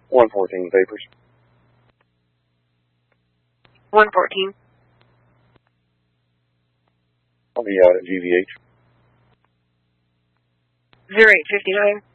114 Vapors. 114. I'll be out at GVH. 0859.